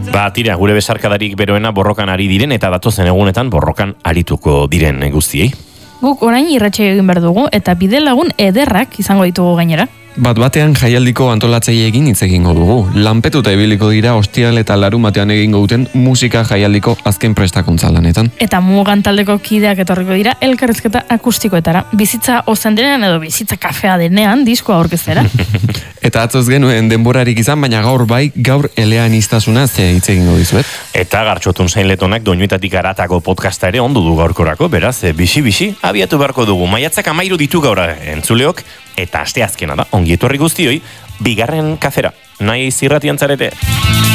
Tira, gure besarkadarik beroena borrokan ari diren eta datozen egunetan borrokan arituko diren guztiei. Guk orain irratsaio egin behar dugu eta bidelagun ederrak izango ditugu gainera. Bat-batean jaialdiko antolatzaileekin hitz egingo dugu. Lanpetuta ibiliko dira ostiral eta larumatean egingo duten musika jaialdiko azken prestakuntza lanetan. Eta Mugan taldeko kideak etorriko dira elkarrizketa akustikoetara. Bizitza ozen denean edo bizitza kafea denean diskoa aurkeztera. Eta atzoz genuen denborarik izan, baina gaur eleaniztasuna hitz egingo dizuet. Eta Gartxotun Zain Letonak doinuetatik aratako podcasta ere ondu du gaurkorako, beraz, bisi, abiatu beharko dugu. Maiatzak 13 ditu gaur entzuleok, eta asteazkena da, ongi etorri guztioi, bigarren kafera, nahi zirratian zarete.